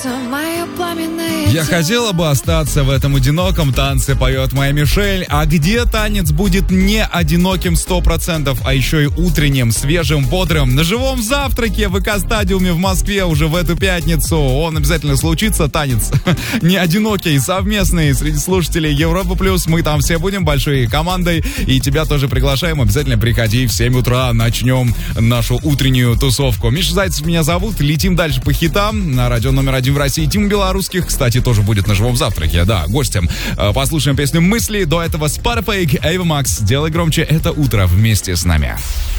Я хотела бы остаться в этом одиноком танце, поет моя Мишель. А где танец будет не одиноким 100%, а еще и утренним, свежим, бодрым? На живом завтраке в ВК-стадиуме в Москве уже в эту пятницу. Он обязательно случится, танец не одинокий, совместный среди слушателей Европа Плюс. Мы там все будем большой командой, и тебя тоже приглашаем. Обязательно приходи в 7 утра, начнем нашу утреннюю тусовку. Миша Зайцев меня зовут, летим дальше по хитам. На радио номер 1 в России Тима Белорусских, кстати, тоже будет на живом завтраке, да, гостем. Послушаем песню «Мысли», до этого Spotify, Ava Max. Делай громче это утро вместе с нами.